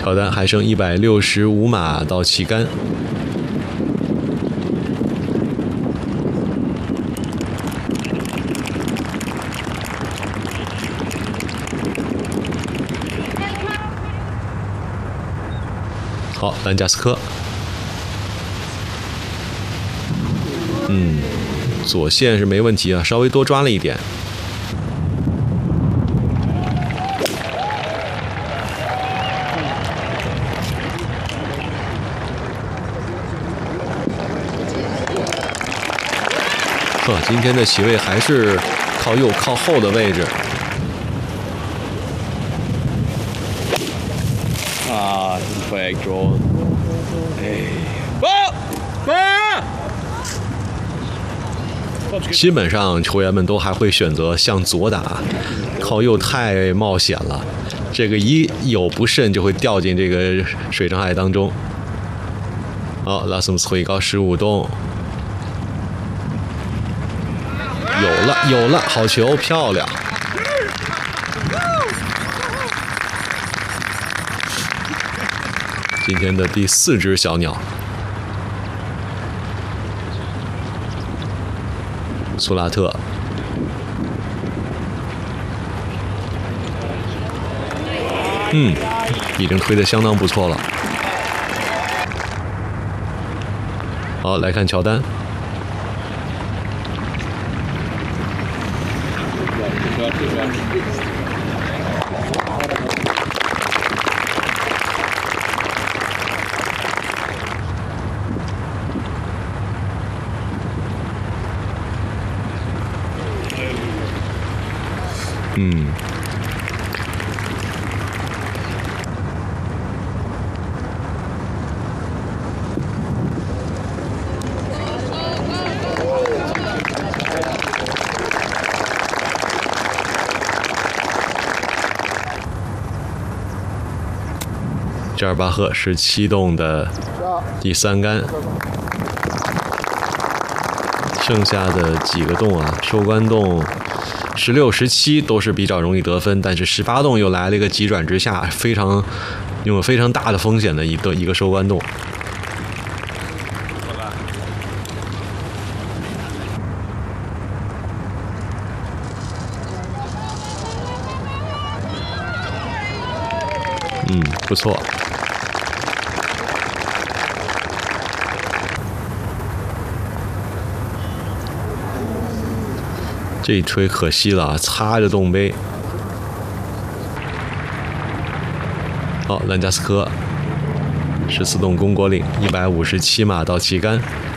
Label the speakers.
Speaker 1: 乔丹还剩165码到旗杆。好，兰加斯科。左线是没问题啊，稍微多抓了一点。今天的席位还是靠右靠后的位置。
Speaker 2: flag drawn. Hey. Oh! Ah!
Speaker 1: 基本上球员们都还会选择向左打，靠右太冒险了，这个一有不慎就会掉进这个水障碍当中。好，拉斯姆斯回高15洞，有了，好球，漂亮！今天的第4只小鸟。苏拉特，已经推得相当不错了。好，来看乔丹。扎尔巴赫17洞的第3杆，剩下的几个洞啊，收官洞16、17都是比较容易得分，但是18洞又来了一个急转直下，有非常大的风险的一个收官洞。不错。这一吹可惜了，擦着洞杯。好，兰加斯科14洞公果岭157码到旗杆。